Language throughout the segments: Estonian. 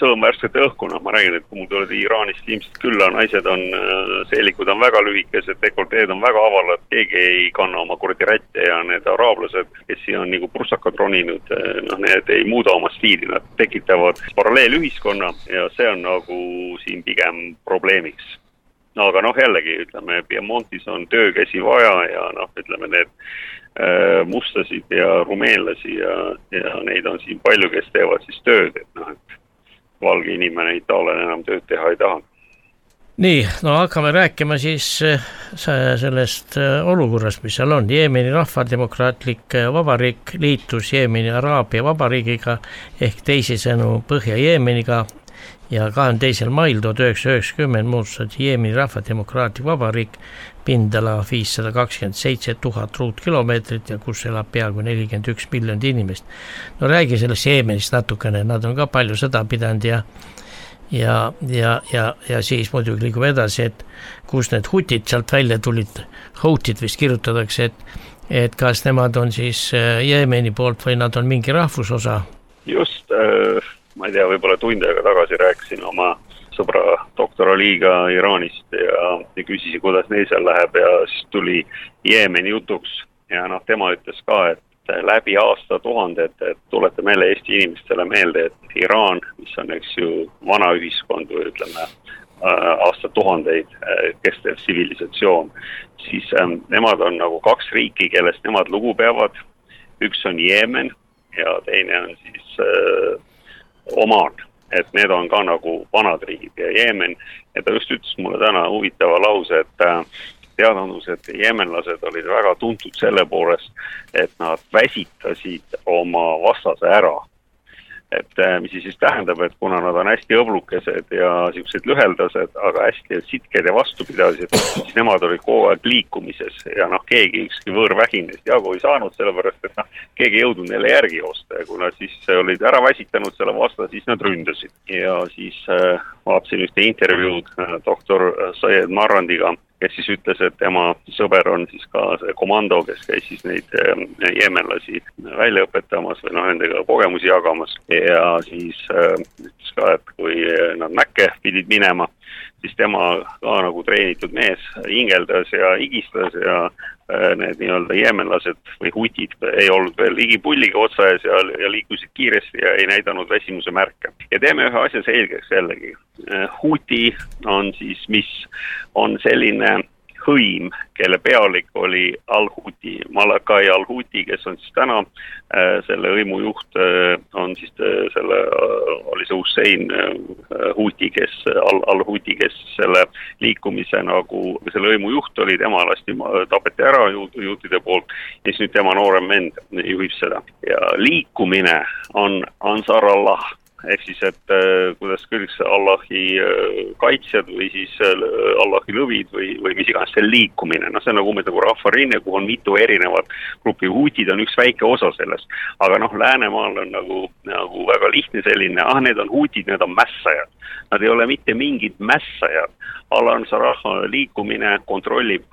sõõmvärsket õhkuna. Ma räägin, et kui mul tuled Iraanist ilmselt külla, naised on, seelikud on väga lühikesed, dekolteed on väga avalad, keegi ei kanna oma kurdi rätte ja need araablased, kes siin on nagu prussakad roninud, need ei muuda oma stiili, nad tekitavad paralleelühiskonna ja see on nagu siin pigem probleemiks. Aga jällegi, ütleme, Piemontis on töökäsi vaja ja ütleme, need mustasid ja rumeenlasi ja neid on siin palju, kes teevad siis tööd, et valge inimene Itaalian enam tööd teha ei taha. Nii, hakkame rääkima siis sellest olukorrast, mis seal on. Jeemeni rahvademokraatlik vabariik liitus Jeemeni Araabia vabariigiga ehk teisisõnu Põhja-Jeemeniga ja 22. mail 1990 moodustati Jeemeni rahvademokraatlik vabariik pindala 527 000 ruutkilomeetrit ja kus elab peaaegu 41 miljonit inimest. Räägi sellest Jeemenist natukene, nad on ka palju sõda pidanud ja siis muidugi liigub edasi, et kus need hutid sealt välja tulid, houtid vist kirjutatakse, et kas nemad on siis Jeemeni poolt või nad on mingi rahvusosa? Just, ma ei tea, võib-olla tunde aega tagasi rääkisin oma sõbra doktor Aliga Iraanist ja küsisin, kuidas neil seal läheb ja siis tuli Jeemeni jutuks ja tema ütles ka, et läbi aastatuhanded, et tulete meile Eesti inimestele meelde, et Iraan, mis on eks ju vana ühiskond või ütleme aastatuhandeid kestev tsivilisatsioon, siis nemad on nagu kaks riiki, kellest nemad lugu peavad. Üks on Jeemen ja teine on siis Oman, et need on ka nagu vanad riigid ja Jeemen, ja ta just ütles mulle täna huvitava lause, et teadandus, et jeemenlased olid väga tuntud selle poolest, et nad väsitasid oma vastase ära. Et mis siis tähendab, et kuna nad on hästi õblukesed ja siuksed lüheldased, aga hästi sitked ja vastupidased, siis nemad olid kogu aeg liikumises ja keegi ükski võõrvähinest jagu ei saanud, sellepärast, et keegi jõudnud neile järgi joosta ja kuna siis olid ära väsitanud selle vasta, siis nad ründasid. Ja siis vaatasin ühte intervjuud doktor Sayed Marrandiga, kes siis ütles, et tema sõber on siis ka see komando, kes käis siis neid jeemenlasi välja õpetamas või nendega kogemusi jagamas. Ja siis ütles ka, et kui nad Mäkke pidid minema, siis tema ka nagu treenitud mees hingeldas ja higistas ja need nii-öelda jeemenlased või hutid ei olnud veel higipulliga otsaes ja liikusid kiiresti ja ei näidanud väsimuse märke. Ja teeme ühe asja selgeks jällegi. Huti on siis, mis on selline hõim, kelle pealik oli Al-Huti, Malakai Al-Huti, kes on siis täna selle hõimu juht, on siis selle, oli see Hussein Huti, kes Al-Huti, kes selle liikumise nagu selle hõimu juht oli, tema lasti tapeti ära juutide poolt ja siis nüüd tema noorem vend juhib seda. Ja liikumine on Ansar Allah. Ehk siis, et kuidas kõigiks Allahi kaitsjad või siis Allahi lõvid või mis iganes see liikumine. See on nagu rahvarinne, kuhu on mitu erinevat gruppi. Hutid on üks väike osa sellest. Aga Läänemaal on nagu väga lihtne selline, need on hutid, need on mässajad. Nad ei ole mitte mingid mässajad. Al-Ansarah liikumine kontrollib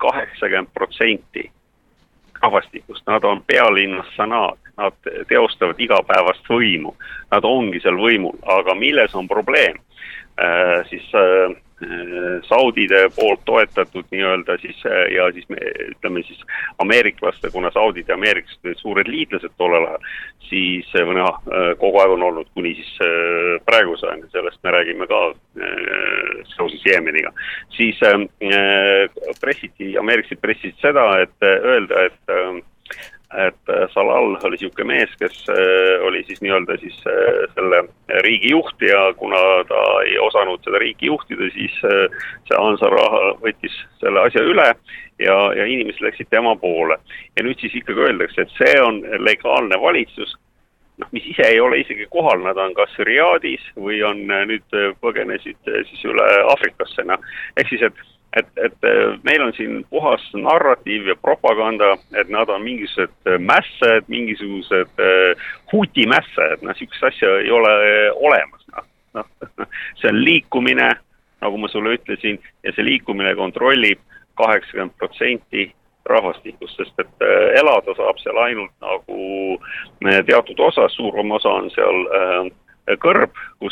80% rahvastikust. Nad on pealinnas Sanaad. Nad teostavad igapäevast võimu. Nad ongi seal võimul. Aga milles on probleem? Siis Saudide poolt toetatud nii-öelda siis, ja siis me ütleme siis ameeriklaste, kuna Saudid ja ameeriklased olid suured liitlased tollel ajal, siis kogu aeg on olnud kuni siis praegu sajandi, sellest me räägime ka seoses Jeemeniga. Siis ameeriklased pressisid seda, et öelda, et Salal oli siuke mees, kes oli siis nii-öelda siis selle riigi juht ja kuna ta ei osanud seda riiki juhtida, siis see Ansarah võttis selle asja üle ja inimesed läksid tema poole. Ja nüüd siis ikkagi öeldakse, et see on legaalne valitsus, mis ise ei ole isegi kohal, nad on kas Riadis või on nüüd põgenesid siis üle Afrikasse. Ehk siis, et meil on siin puhas narratiiv ja propaganda, et nad on mingisugused mässed, mingisugused hutimässed, siukest asja ei ole olemas. See on liikumine, nagu ma sulle ütlesin, ja see liikumine kontrollib 80% rahvastikust, sest et elada saab seal ainult nagu teatud osa, suurem osa on seal kõrb, kus